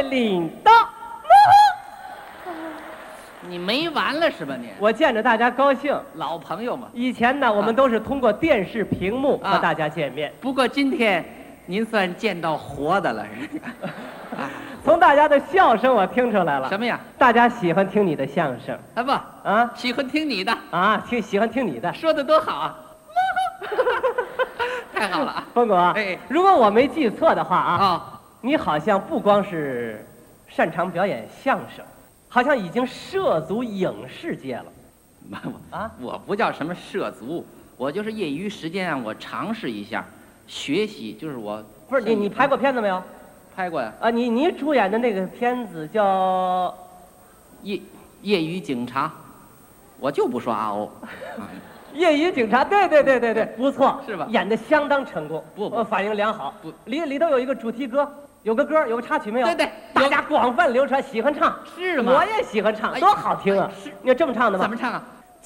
领导。 你没完了是吧你？ 我见着大家高兴。 老朋友嘛。 以前呢，我们都是通过电视屏幕和大家见面。 不过今天您算见到活的了， 从大家的笑声我听出来了。 什么呀？ 大家喜欢听你的相声啊不啊，喜欢听你的啊，喜欢听你的， 说的多好啊！太好了啊， 峰哥。 哎， 如果我没记错的话啊， 哦， 你好像不光是擅长表演相声，好像已经涉足影视界了。 我不叫什么涉足，我就是业余时间啊，我尝试一下学习，就是我不是你拍过片子没有？ 拍过呀。 啊，你主演的那个片子叫业余警察，我就不说阿欧。 业余警察，对，不错， 是吧？ 演的相当成功， 不， 反应良好。 不， 里头有一个主题歌，有个歌，有个插曲没有？ 对， 大家广泛流传，喜欢唱。 是吗？ 我也喜欢唱，多好听啊！ 是， 你这么唱的吗？ 怎么唱啊？